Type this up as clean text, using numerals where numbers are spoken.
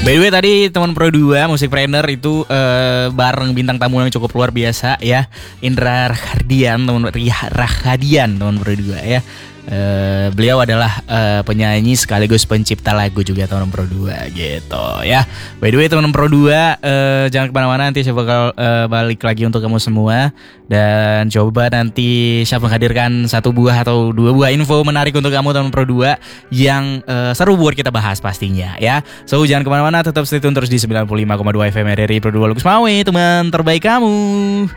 By the way tadi teman Pro 2 Musikpreneur itu bareng bintang tamu yang cukup luar biasa ya, Indra Rahadian, teman Pro 2 ya. Beliau adalah penyanyi sekaligus pencipta lagu juga teman Pro 2 gitu ya. By the way teman Pro 2 jangan kemana-mana, nanti saya bakal balik lagi untuk kamu semua. Dan coba nanti saya menghadirkan 1 buah atau 2 buah info menarik untuk kamu teman Pro 2 yang seru buat kita bahas pastinya ya. So jangan kemana-mana, tetap stay tune terus di 95,2 FM RRI Pro 2 Lux Mawe, teman terbaik kamu.